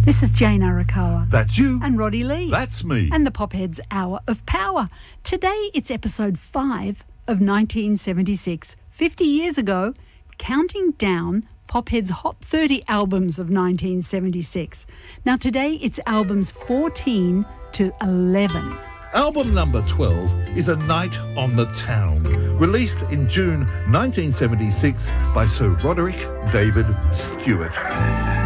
This is Jane Arakawa. That's you. And Roddy Lee. That's me. And the Popheads Hour of Power. Today it's episode 5 of 1976. 50 years ago, counting down Popheads' Hot 30 albums of 1976. Now today it's albums 14 to 11. Album number 12 is A Night on the Town, released in June 1976 by Sir Roderick David Stewart.